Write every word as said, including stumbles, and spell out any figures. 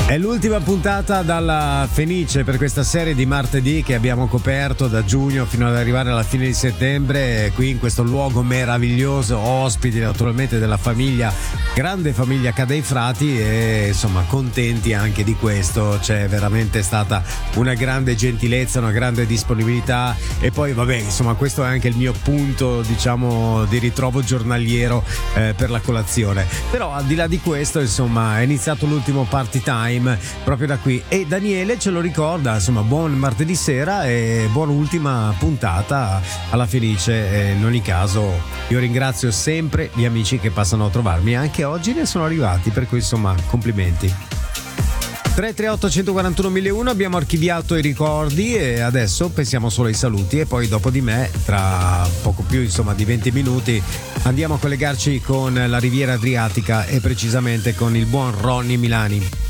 È l'ultima puntata dalla Fenice per questa serie di martedì che abbiamo coperto da giugno fino ad arrivare alla fine di settembre, qui in questo luogo meraviglioso, ospiti naturalmente della famiglia, grande famiglia Cadei Frati, e insomma contenti anche di questo. C'è veramente stata una grande gentilezza, una grande disponibilità, e poi vabbè, insomma questo è anche il mio punto, diciamo, di ritrovo giornaliero eh, per la colazione. Però al di là di questo, insomma, è iniziato l'ultimo party time proprio da qui, e Daniele ce lo ricorda, insomma, buon martedì sera e buona ultima puntata alla Fenice. E in ogni caso io ringrazio sempre gli amici che passano a trovarmi, anche oggi ne sono arrivati, per cui insomma complimenti. tre tre otto uno quattro uno mille uno, abbiamo archiviato i ricordi e adesso pensiamo solo ai saluti, e poi dopo di me, tra poco più insomma di venti minuti, andiamo a collegarci con la Riviera Adriatica e precisamente con il buon Ronny Milani.